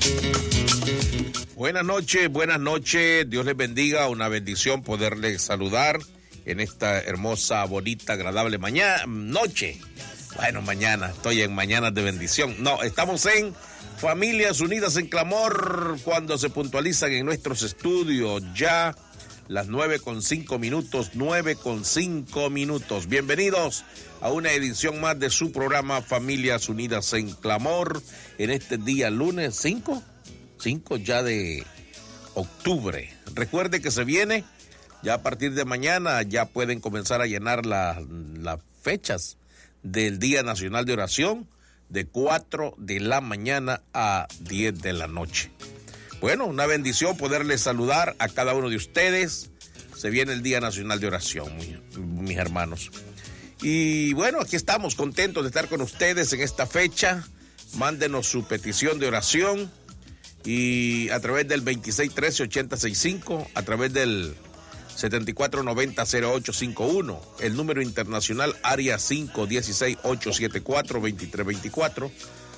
Buenas noches, Dios les bendiga, una bendición poderles saludar en esta hermosa, bonita, agradable noche. Bueno, mañana, estoy en Mañanas de Bendición. No, estamos en Familias Unidas en Clamor, cuando se puntualizan en nuestros estudios ya las 9:05 minutos. Bienvenidos a una edición más de su programa Familias Unidas en Clamor, en este día lunes 5 ya de octubre. Recuerde que se viene, ya a partir de mañana ya pueden comenzar a llenar las fechas del Día Nacional de Oración de 4 de la mañana a 10 de la noche. Bueno, una bendición poderles saludar a cada uno de ustedes. Se viene el Día Nacional de Oración, mis hermanos. Y bueno, aquí estamos contentos de estar con ustedes en esta fecha. Mándenos su petición de oración y a través del 2613-8065, a través del 7490-0851, el número internacional área 516-874-2324,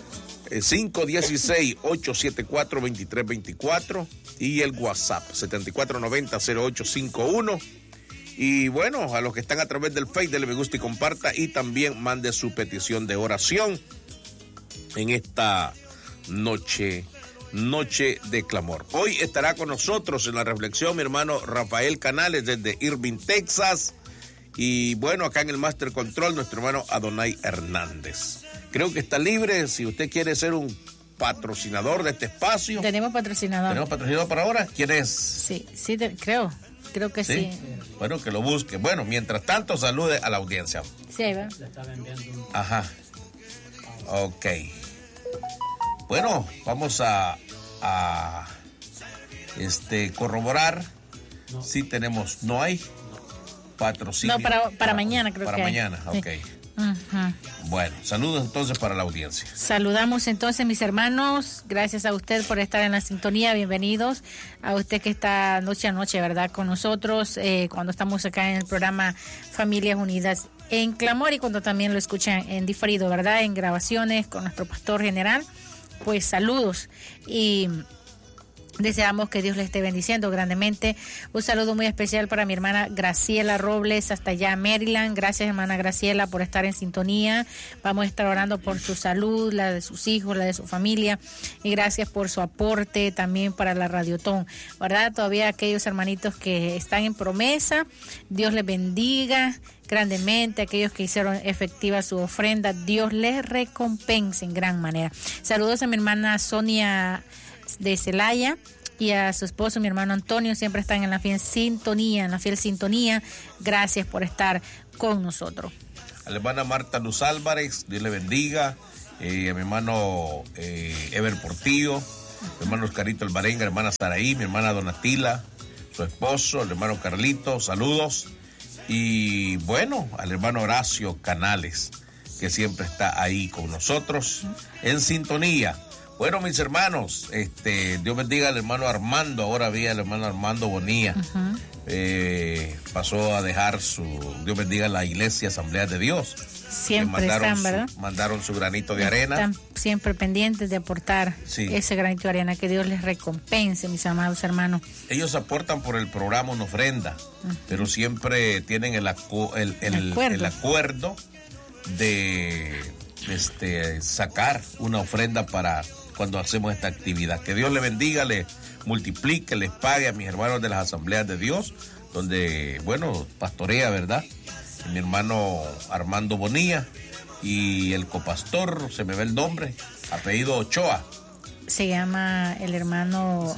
516-874-2324 y el WhatsApp 7490-0851. Y bueno, a los que están a través del Facebook, denle me gusta y comparta, y también mande su petición de oración en esta noche de clamor. Hoy estará con nosotros en la reflexión mi hermano Rafael Canales desde Irving, Texas, y bueno, acá en el Master Control nuestro hermano Adonai Hernández. Creo que está libre si usted quiere ser un patrocinador de este espacio. Tenemos patrocinador para ahora. ¿Quién es? Sí, creo que sí. Bueno, que lo busque. Bueno, mientras tanto, salude a la audiencia. Sí, ahí va. Ajá. Ok. Bueno, vamos a corroborar si tenemos, no hay patrocinio. No, para mañana creo que para mañana, hay. ok. Sí. Uh-huh. Bueno, saludos entonces para la audiencia. Saludamos entonces, mis hermanos, gracias a usted por estar en la sintonía, bienvenidos a usted que está noche a noche, ¿verdad?, con nosotros, cuando estamos acá en el programa Familias Unidas en Clamor, y cuando también lo escuchan en diferido, ¿verdad?, en grabaciones con nuestro pastor general. Pues saludos y deseamos que Dios le esté bendiciendo grandemente. Un saludo muy especial para mi hermana Graciela Robles hasta allá Maryland. Gracias, hermana Graciela, por estar en sintonía. Vamos a estar orando por su salud, la de sus hijos, la de su familia, y gracias por su aporte también para la Radiotón, ¿verdad? Todavía aquellos hermanitos que están en promesa, Dios les bendiga grandemente. Aquellos que hicieron efectiva su ofrenda, Dios les recompense en gran manera. Saludos a mi hermana Sonia de Celaya y a su esposo, mi hermano Antonio, siempre están en la fiel sintonía. Gracias por estar con nosotros. A la hermana Marta Luz Álvarez, Dios le bendiga. A mi hermano Ever Portillo, mi hermano Oscarito Alvarenga, hermana Saraí, mi hermana Donatila, su esposo, el hermano Carlito, saludos. Y bueno, al hermano Horacio Canales, que siempre está ahí con nosotros en sintonía. Bueno, mis hermanos, Dios bendiga al hermano Armando. Ahora vi al hermano Armando Bonilla. Uh-huh. Pasó a dejar Dios bendiga la Iglesia Asamblea de Dios. Siempre están, ¿verdad? Mandaron su granito de arena. Están siempre pendientes de aportar ese granito de arena. Que Dios les recompense, mis amados hermanos. Ellos aportan por el programa una ofrenda, pero siempre tienen el acuerdo de sacar una ofrenda para cuando hacemos esta actividad. Que Dios le bendiga, le multiplique, les pague a mis hermanos de las Asambleas de Dios, donde, bueno, pastorea, ¿verdad?, mi hermano Armando Bonilla, y el copastor, se me ve el nombre, apellido Ochoa. Se llama el hermano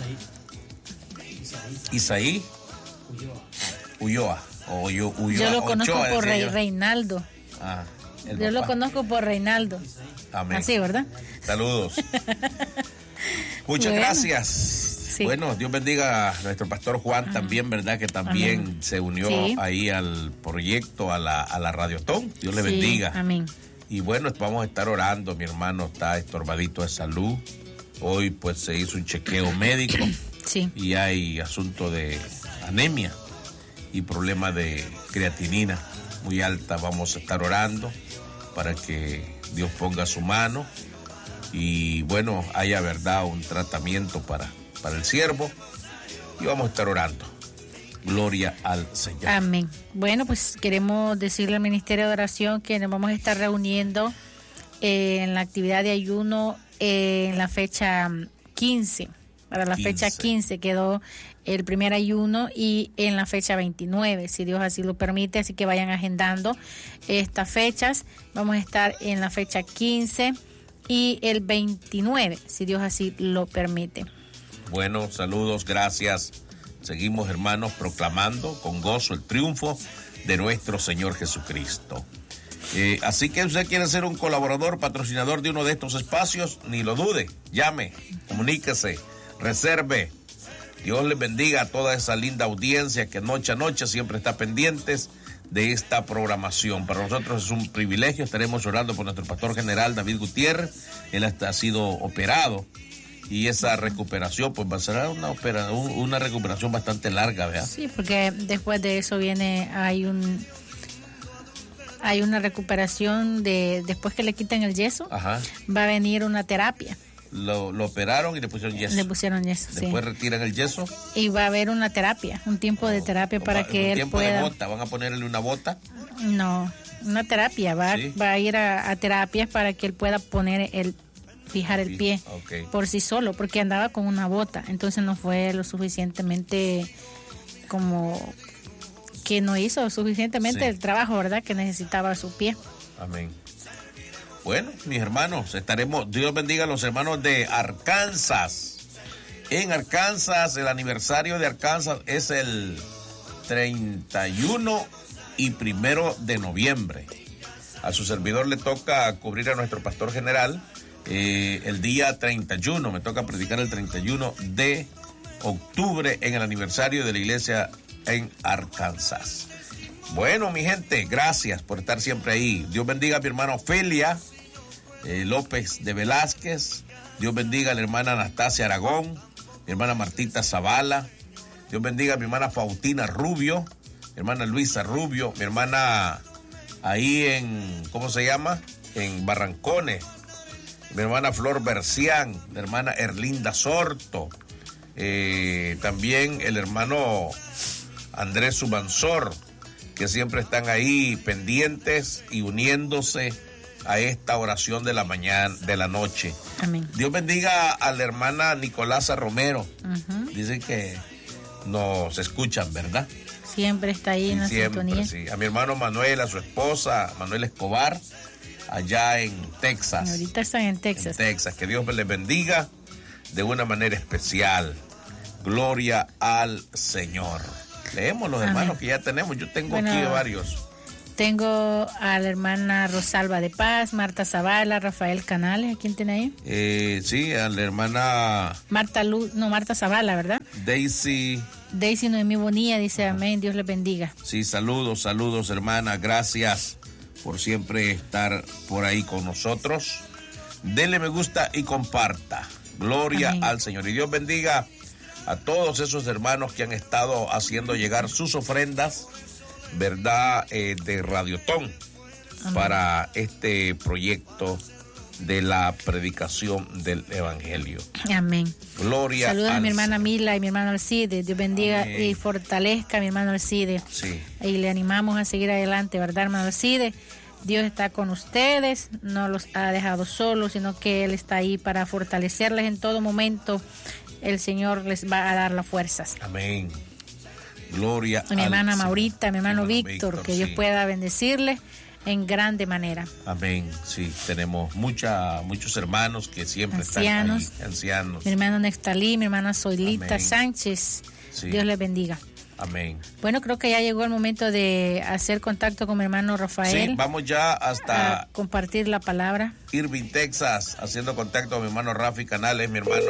Isaí Ulloa. Yo lo conozco Ochoa, por Reinaldo. Yo lo conozco por Reinaldo. Amén. Así, ¿verdad? Saludos. Muchas gracias. Sí. Bueno, Dios bendiga a nuestro pastor Juan también, ¿verdad? Que también se unió ahí al proyecto, a la Radiotón. Dios le bendiga. Amén. Y bueno, vamos a estar orando. Mi hermano está estorbadito de salud. Hoy pues se hizo un chequeo médico. Sí. Y hay asunto de anemia y problema de creatinina muy alta. Vamos a estar orando para que Dios ponga su mano y bueno, haya verdad un tratamiento para el siervo, y vamos a estar orando. Gloria al Señor. Amén. Bueno, pues queremos decirle al Ministerio de Oración que nos vamos a estar reuniendo en la actividad de ayuno en la fecha 15. Para la fecha 15 quedó el primer ayuno, y en la fecha 29, si Dios así lo permite. Así que vayan agendando estas fechas. Vamos a estar en la fecha 15 y el 29, si Dios así lo permite. Bueno, saludos, gracias. Seguimos, hermanos, proclamando con gozo el triunfo de nuestro Señor Jesucristo. Así que usted quiere ser un colaborador, patrocinador de uno de estos espacios, ni lo dude, llame, comuníquese, reserve. Dios les bendiga a toda esa linda audiencia que noche a noche siempre está pendientes de esta programación. Para nosotros es un privilegio. Estaremos orando por nuestro pastor general David Gutiérrez. Él ha sido operado, y esa recuperación pues va a ser una recuperación bastante larga, ¿verdad? Sí, porque después de eso hay una recuperación después que le quitan el yeso. Ajá. Va a venir una terapia. Lo operaron y le pusieron yeso. Después retiran el yeso. Y va a haber una terapia, un tiempo de terapia para que él pueda... de bota, ¿van a ponerle una bota? No, una terapia, va a ir a terapias para que él pueda fijar el pie por sí solo, porque andaba con una bota, entonces no fue lo suficientemente que no hizo suficientemente el trabajo, ¿verdad? Que necesitaba su pie. Amén. Bueno, mis hermanos, Dios bendiga a los hermanos de Arkansas. En Arkansas, el aniversario de Arkansas es el 31 y 1 de noviembre. A su servidor le toca cubrir a nuestro pastor general el día 31, me toca predicar el 31 de octubre en el aniversario de la iglesia en Arkansas. Bueno, mi gente, gracias por estar siempre ahí. Dios bendiga a mi hermana Ofelia López de Velázquez. Dios bendiga a la hermana Anastasia Aragón, mi hermana Martita Zavala. Dios bendiga a mi hermana Faustina Rubio, mi hermana Luisa Rubio, mi hermana ahí ¿cómo se llama? En Barrancones. Mi hermana Flor Bercián, mi hermana Erlinda Sorto, también el hermano Andrés Subansor, que siempre están ahí pendientes y uniéndose a esta oración de la mañana, de la noche. Amén. Dios bendiga a la hermana Nicolasa Romero. Uh-huh. Dicen que nos escuchan, ¿verdad? Siempre está ahí en la sintonía. Sí. A mi hermano Manuel, a su esposa, Manuel Escobar, allá en Texas. Ahorita están en Texas. Que Dios les bendiga de una manera especial. Gloria al Señor. Leemos los hermanos que ya tenemos. Yo tengo aquí varios. Tengo a la hermana Rosalba de Paz, Marta Zavala, Rafael Canales. ¿A quién tiene ahí? Sí, a la hermana... Marta Zavala, ¿verdad? Daisy Noemí Bonilla dice amén, Dios les bendiga. Sí, saludos hermana, gracias por siempre estar por ahí con nosotros. Denle me gusta y comparta. Gloria amén al Señor. Y Dios bendiga a todos esos hermanos que han estado haciendo llegar sus ofrendas, ¿verdad? De Radiotón para este proyecto de la predicación del Evangelio. Amén. Gloria. Saludos a mi hermana Mila y mi hermano Alcide. Dios bendiga amén y fortalezca a mi hermano Alcide. Sí. Y le animamos a seguir adelante, ¿verdad, hermano Alcide? Dios está con ustedes, no los ha dejado solos, sino que Él está ahí para fortalecerles en todo momento. El Señor les va a dar las fuerzas. Amén. Gloria a mi hermana Señor. Maurita, a mi hermano Víctor, que Dios pueda bendecirles en grande manera. Amén. Sí, tenemos muchos hermanos que siempre están ahí, ancianos. Mi hermano Nextalí, mi hermana Zoilita Sánchez. Sí. Dios les bendiga. Amén. Bueno, creo que ya llegó el momento de hacer contacto con mi hermano Rafael. Sí, vamos ya hasta compartir la palabra. Irving, Texas, haciendo contacto con mi hermano Rafi Canales, mi hermano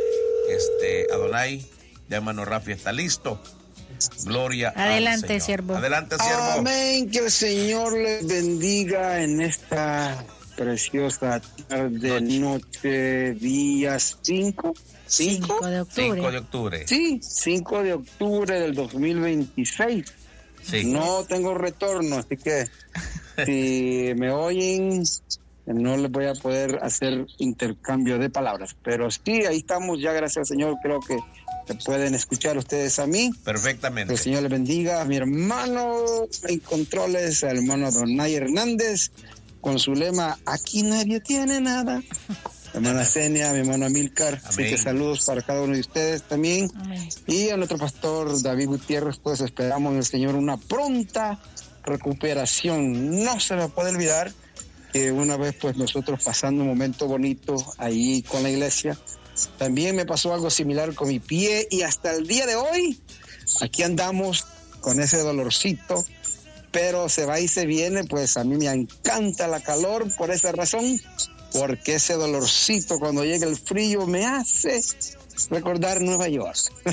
Adonai. Ya hermano Rafi está listo. Gloria adelante, al Señor. Siervo. Adelante, siervo. Amén, que el Señor les bendiga en esta preciosa tarde, noche, día 5 de octubre. 5 de octubre. Sí, 5 de octubre del 2026. Sí. No tengo retorno, así que si me oyen No les voy a poder hacer intercambio de palabras, pero sí, ahí estamos ya, gracias al Señor. Creo que pueden escuchar ustedes a mí. Perfectamente. Que el Señor les bendiga. A mi hermano en controles, al hermano Donay Hernández, con su lema, aquí nadie tiene nada. Hermana Senia, mi hermano Amílcar, así que saludos para cada uno de ustedes también. Amén. Y a nuestro pastor David Gutiérrez, pues esperamos en el Señor una pronta recuperación. No se me puede olvidar que una vez pues nosotros pasando un momento bonito ahí con la iglesia, también me pasó algo similar con mi pie y hasta el día de hoy aquí andamos con ese dolorcito, pero se va y se viene. Pues a mí me encanta la calor por esa razón, porque ese dolorcito cuando llega el frío me hace recordar Nueva York.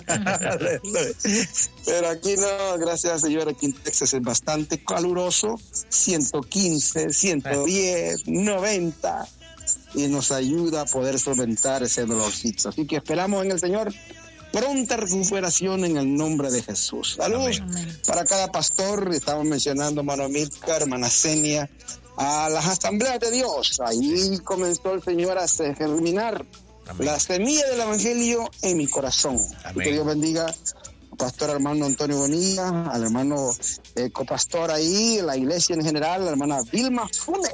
Pero aquí no, gracias al Señor, aquí en Texas es bastante caluroso, 115, 110, 90, y nos ayuda a poder solventar ese dolorcito. Así que esperamos en el Señor pronta recuperación en el nombre de Jesús. Saludos para cada pastor. Estamos mencionando, hermano Amílcar, hermana Senia, a las asambleas de Dios. Ahí comenzó el Señor a germinar la semilla del evangelio en mi corazón. Que Dios bendiga al pastor hermano Antonio Bonilla, al hermano copastor ahí, la iglesia en general, la hermana Vilma Funes.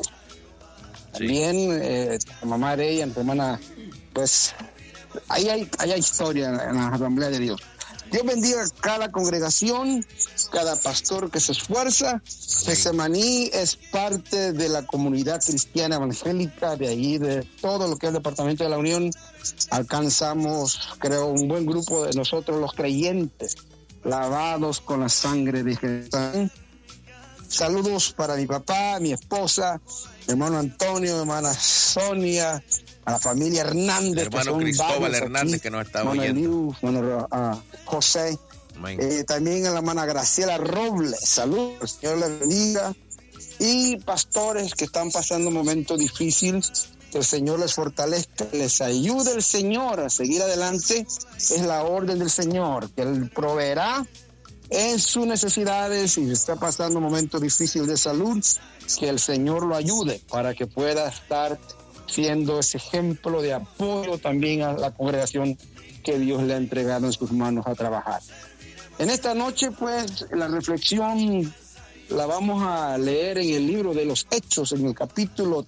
También la mamá de ella, mi hermana, pues ahí hay historia en la asamblea de Dios. Dios bendiga a cada congregación, cada pastor que se esfuerza. Getsemaní es parte de la comunidad cristiana evangélica, de ahí, de todo lo que es el Departamento de la Unión. Alcanzamos, creo, un buen grupo de nosotros los creyentes, lavados con la sangre de Jesús. Saludos para mi papá, mi esposa, mi hermano Antonio, mi hermana Sonia, a la familia Hernández, hermano Cristóbal Hernández, aquí, que nos está oyendo, José, también a la hermana Graciela Robles. Saludos, el Señor les bendiga. Y pastores que están pasando un momento difícil, que el Señor les fortalezca, les ayude el Señor a seguir adelante. Es la orden del Señor, que Él proveerá en sus necesidades. Y si está pasando un momento difícil de salud, que el Señor lo ayude para que pueda estar siendo ese ejemplo de apoyo también a la congregación que Dios le ha entregado en sus manos a trabajar. En esta noche, pues, la reflexión la vamos a leer en el libro de los Hechos, en el capítulo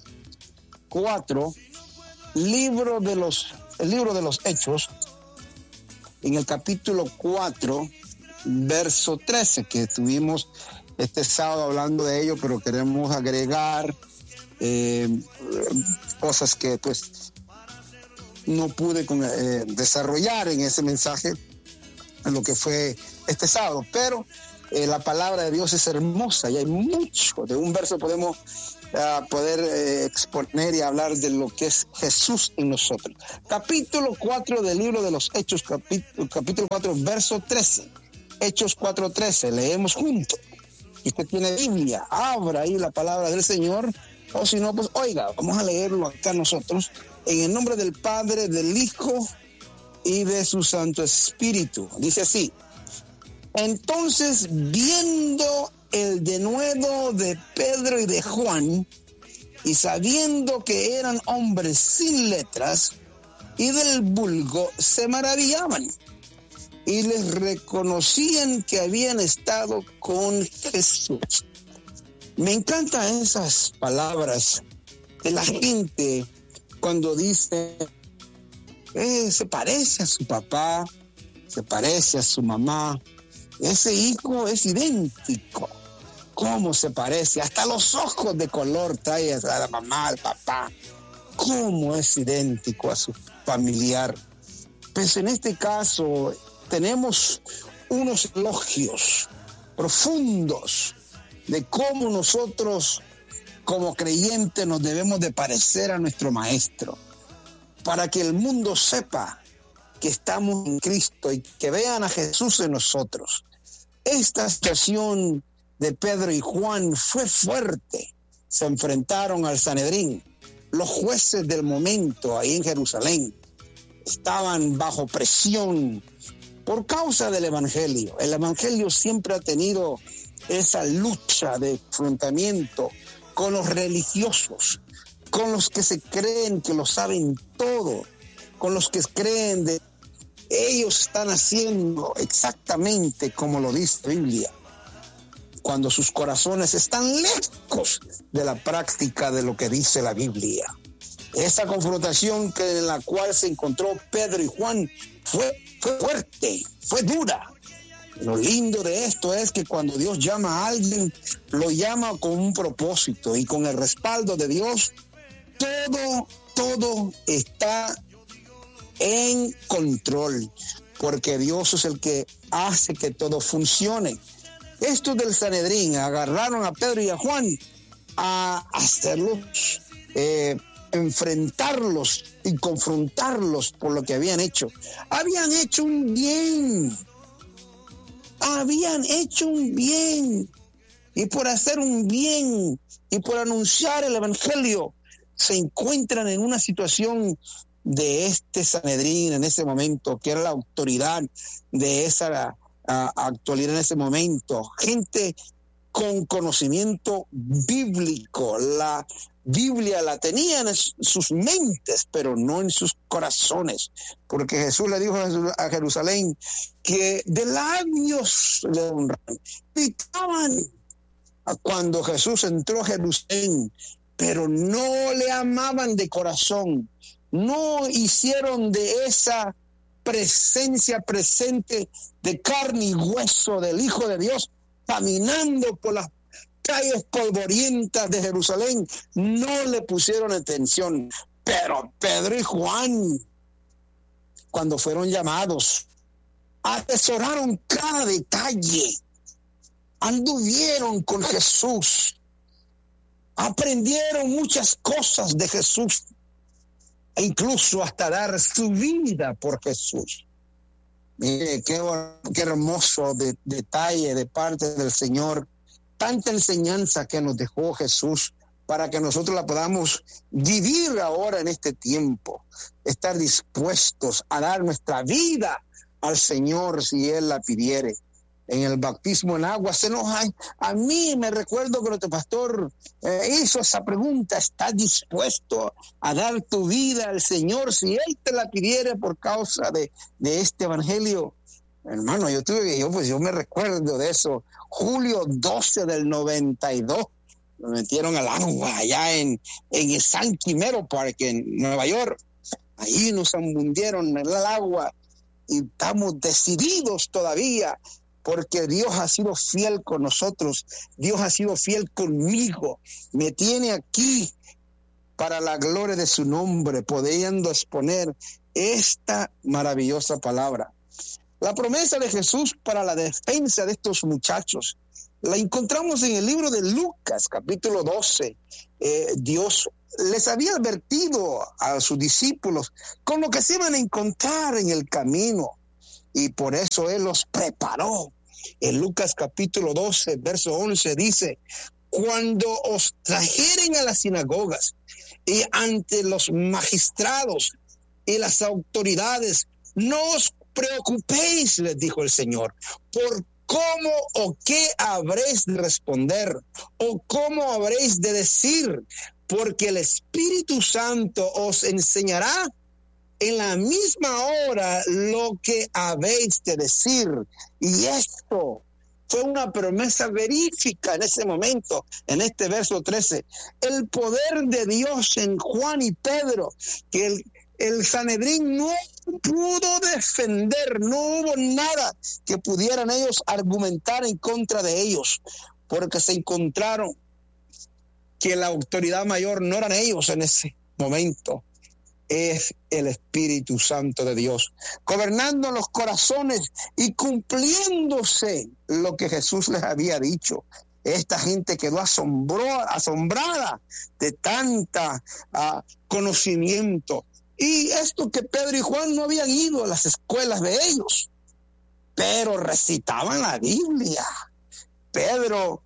4, el libro de los Hechos, en el capítulo 4, verso 13, que estuvimos este sábado hablando de ello, pero queremos agregar cosas que pues no pude desarrollar en ese mensaje, en lo que fue este sábado, pero la palabra de Dios es hermosa y hay mucho. De un verso podemos poder exponer y hablar de lo que es Jesús en nosotros. Capítulo 4 del libro de los Hechos, capítulo 4, verso 13. Hechos 4:13, leemos juntos. Si usted tiene Biblia, abra ahí la palabra del Señor, o si no, pues oiga, vamos a leerlo acá nosotros, en el nombre del Padre, del Hijo y de su Santo Espíritu. Dice así: entonces, viendo el denuedo de Pedro y de Juan, y sabiendo que eran hombres sin letras y del vulgo, se maravillaban y les reconocían que habían estado con Jesús. Me encantan esas palabras de la gente cuando dice, se parece a su papá, se parece a su mamá, ese hijo es idéntico. ¿Cómo se parece? Hasta los ojos de color trae a la mamá, al papá. ¿Cómo es idéntico a su familiar? Pues en este caso tenemos unos elogios profundos de cómo nosotros como creyentes nos debemos de parecer a nuestro Maestro, para que el mundo sepa que estamos en Cristo y que vean a Jesús en nosotros. Esta situación de Pedro y Juan fue fuerte. Se enfrentaron al Sanedrín. Los jueces del momento ahí en Jerusalén estaban bajo presión por causa del Evangelio. El Evangelio siempre ha tenido esa lucha de enfrentamiento con los religiosos, con los que se creen que lo saben todo, con los que creen de ellos están haciendo exactamente como lo dice la Biblia, cuando sus corazones están lejos de la práctica de lo que dice la Biblia. Esa confrontación en la cual se encontró Pedro y Juan fue fuerte, fue dura. Lo lindo de esto es que cuando Dios llama a alguien, lo llama con un propósito, y con el respaldo de Dios, todo está en control, porque Dios es el que hace que todo funcione. Estos del Sanedrín agarraron a Pedro y a Juan a hacerlos, enfrentarlos y confrontarlos por lo que habían hecho. Habían hecho un bien, y por hacer un bien y por anunciar el evangelio se encuentran en una situación de este Sanedrín en ese momento, que era la autoridad de esa actualidad en ese momento, gente con conocimiento bíblico. La Biblia la tenían en sus mentes, pero no en sus corazones, porque Jesús le dijo a Jerusalén que de labios le honraban, gritaban cuando Jesús entró a Jerusalén, pero no le amaban de corazón, no hicieron de esa presencia presente de carne y hueso del Hijo de Dios caminando por las calles polvorientas de Jerusalén, no le pusieron atención. Pero Pedro y Juan, cuando fueron llamados, atesoraron cada detalle, anduvieron con Jesús, aprendieron muchas cosas de Jesús, e incluso hasta dar su vida por Jesús. Mire, qué hermoso detalle de parte del Señor. Tanta enseñanza que nos dejó Jesús para que nosotros la podamos vivir ahora en este tiempo. Estar dispuestos a dar nuestra vida al Señor si Él la pidiere. En el bautismo en agua a mí me recuerdo que nuestro pastor hizo esa pregunta: ¿estás dispuesto a dar tu vida al Señor si Él te la pidiere por causa de este evangelio? Hermano, yo me recuerdo de eso. Julio 12 del 92 nos metieron al agua allá en el San Quimero Park en Nueva York. Ahí nos hundieron en el agua y estamos decididos todavía, porque Dios ha sido fiel con nosotros. Dios ha sido fiel conmigo. Me tiene aquí para la gloria de su nombre, pudiendo exponer esta maravillosa palabra. La promesa de Jesús para la defensa de estos muchachos la encontramos en el libro de Lucas, capítulo 12. Dios les había advertido a sus discípulos con lo que se iban a encontrar en el camino, y por eso Él los preparó. En Lucas capítulo 12, verso 11 dice: cuando os trajeren a las sinagogas y ante los magistrados y las autoridades, no os preocupéis, les dijo el Señor, por cómo o qué habréis de responder o cómo habréis de decir, porque el Espíritu Santo os enseñará en la misma hora lo que habéis de decir. Y esto fue una promesa verífica en ese momento, en este verso 13. El poder de Dios en Juan y Pedro, que el Sanedrín no pudo defender, no hubo nada que pudieran ellos argumentar en contra de ellos, porque se encontraron que la autoridad mayor no eran ellos en ese momento, es el Espíritu Santo de Dios, gobernando los corazones y cumpliéndose lo que Jesús les había dicho. Esta gente quedó asombrada de tanta conocimiento. Y esto que Pedro y Juan no habían ido a las escuelas de ellos, pero recitaban la Biblia. Pedro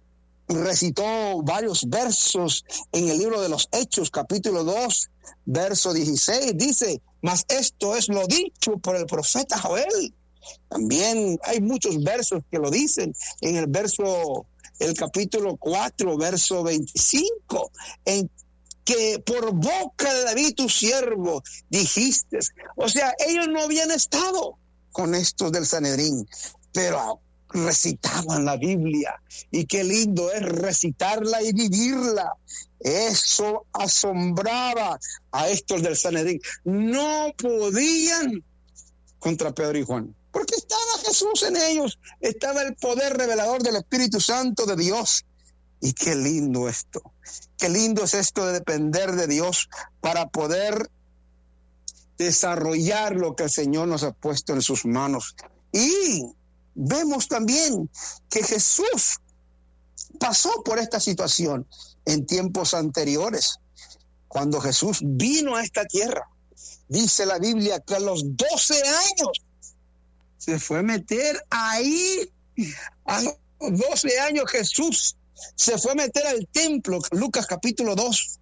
recitó varios versos en el libro de los Hechos, capítulo 2, verso 16. Dice: mas esto es lo dicho por el profeta Joel. También hay muchos versos que lo dicen. En el capítulo 4, verso 25, en que por boca de David tu siervo dijiste. O sea, ellos no habían estado con estos del Sanedrín, pero recitaban la Biblia, y qué lindo es recitarla y vivirla. Eso asombraba a estos del Sanedrín. No podían contra Pedro y Juan, porque estaba Jesús en ellos, estaba el poder revelador del Espíritu Santo de Dios. Y qué lindo esto, qué lindo es esto de depender de Dios para poder desarrollar lo que el Señor nos ha puesto en sus manos. Y vemos también que Jesús pasó por esta situación en tiempos anteriores. Cuando Jesús vino a esta tierra, dice la Biblia que a los 12 años se fue a meter ahí. A los 12 años Jesús se fue a meter al templo. Lucas capítulo 2,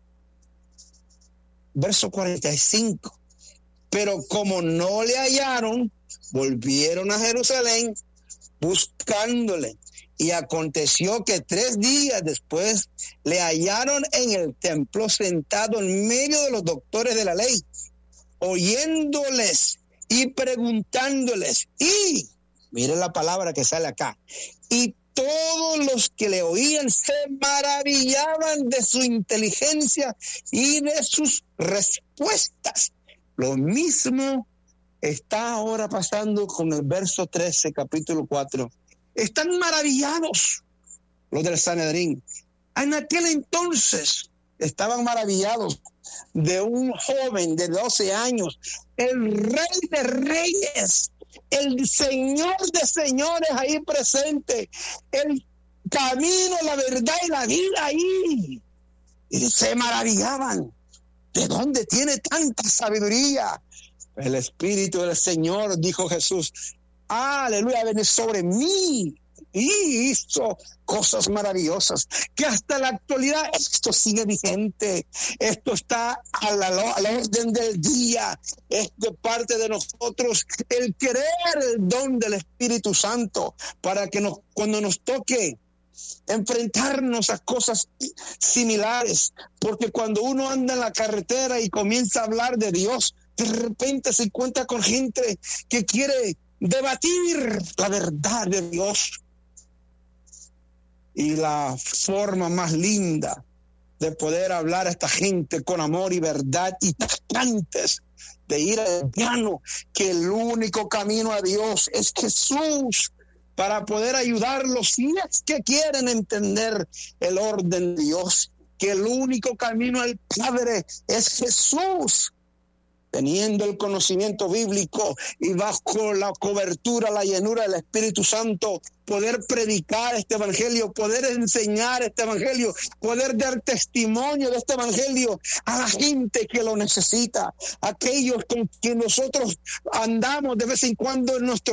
verso 45. Pero como no le hallaron, volvieron a Jerusalén buscándole. Y aconteció que 3 días después le hallaron en el templo sentado en medio de los doctores de la ley, oyéndoles y preguntándoles. Y, mire la palabra que sale acá, y todos los que le oían se maravillaban de su inteligencia y de sus respuestas. Lo mismo está ahora pasando con el verso 13, capítulo 4. Están maravillados los del Sanedrín. En aquel entonces estaban maravillados de un joven de 12 años, el Rey de Reyes, el Señor de señores ahí presente, el camino, la verdad y la vida ahí. Y se maravillaban. ¿De dónde tiene tanta sabiduría? El Espíritu del Señor, dijo Jesús, aleluya, viene sobre mí y hizo cosas maravillosas que hasta la actualidad esto sigue vigente. Esto está a la orden del día. Es de parte de nosotros el querer el don del Espíritu Santo para que cuando nos toque enfrentarnos a cosas similares, porque cuando uno anda en la carretera y comienza a hablar de Dios, de repente se encuentra con gente que quiere debatir la verdad de Dios. Y la forma más linda de poder hablar a esta gente con amor y verdad y tajantes, de ir al llano, que el único camino a Dios es Jesús, para poder ayudarlos si es que quieren entender el orden de Dios, que el único camino al Padre es Jesús. Teniendo el conocimiento bíblico y bajo la cobertura, la llenura del Espíritu Santo, poder predicar este evangelio, poder enseñar este evangelio, poder dar testimonio de este evangelio a la gente que lo necesita, aquellos con quien nosotros andamos de vez en cuando en nuestro